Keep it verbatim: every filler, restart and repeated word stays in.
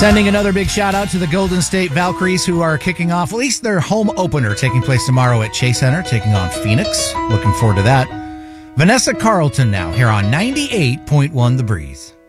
Sending another big shout out to the Golden State Valkyries, who are kicking off at least their home opener, taking place tomorrow at Chase Center, taking on Phoenix. Looking forward to that. Vanessa Carlton now here on ninety-eight point one The Breeze.